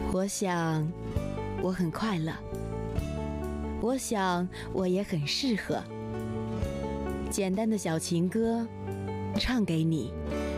我想我很快乐，我想我也很适合。简单的小情歌，唱给你，